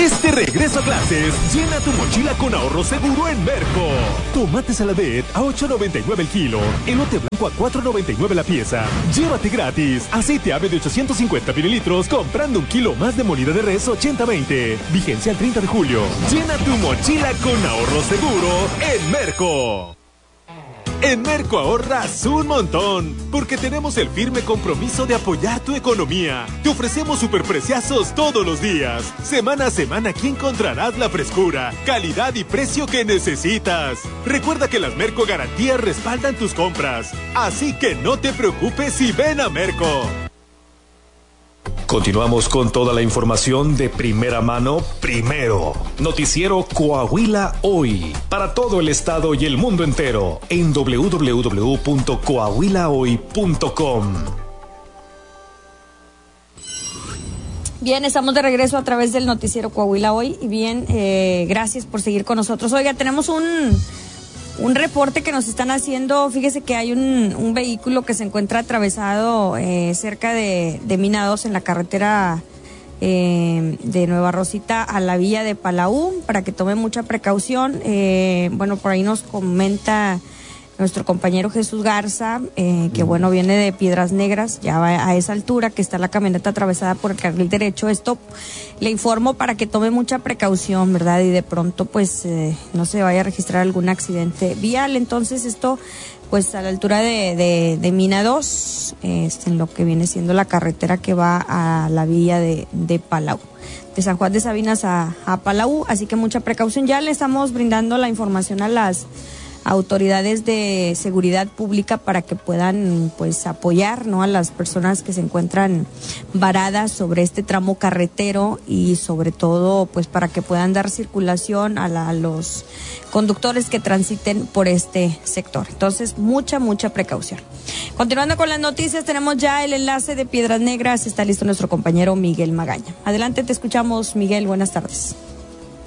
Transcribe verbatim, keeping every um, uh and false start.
Este regreso a clases, llena tu mochila con ahorro seguro en Merco. Tomate Saladet a ocho noventa y nueve el kilo, elote blanco a cuatro noventa y nueve la pieza. Llévate gratis aceite ave de ochocientos cincuenta mililitros comprando un kilo más de molida de res ochenta veinte. Vigencia el treinta de julio. Llena tu mochila con ahorro seguro en Merco. En Merco ahorras un montón, porque tenemos el firme compromiso de apoyar tu economía. Te ofrecemos superpreciazos todos los días. Semana a semana aquí encontrarás la frescura, calidad y precio que necesitas. Recuerda que las Merco Garantías respaldan tus compras, así que no te preocupes y ven a Merco. Continuamos con toda la información de primera mano, primero. Noticiero Coahuila Hoy, para todo el estado y el mundo entero, en doble u doble u doble u punto coahuila hoy punto com. Bien, estamos de regreso a través del noticiero Coahuila Hoy. Y bien, eh, gracias por seguir con nosotros. Oiga, tenemos un... Un reporte que nos están haciendo. Fíjese que hay un, un vehículo que se encuentra atravesado eh, cerca de, de Mina dos en la carretera eh, de Nueva Rosita a la villa de Palau, para que tome mucha precaución. Eh, bueno, por ahí nos comenta nuestro compañero Jesús Garza, eh, que bueno, viene de Piedras Negras, ya va a esa altura que está la camioneta atravesada por el carril derecho. Esto le informo para que tome mucha precaución, ¿verdad? Y de pronto pues eh, no se vaya a registrar algún accidente vial. Entonces esto pues a la altura de, de, de Mina dos, eh, en lo que viene siendo la carretera que va a la villa de, de Palau, de San Juan de Sabinas a, a Palau, así que mucha precaución. Ya le estamos brindando la información a las autoridades de seguridad pública para que puedan pues apoyar, ¿no?, a las personas que se encuentran varadas sobre este tramo carretero, y sobre todo pues para que puedan dar circulación a, la, a los conductores que transiten por este sector. Entonces, mucha, mucha precaución. Continuando con las noticias, tenemos ya el enlace de Piedras Negras. Está listo nuestro compañero Miguel Magaña. Adelante, te escuchamos, Miguel. Buenas tardes.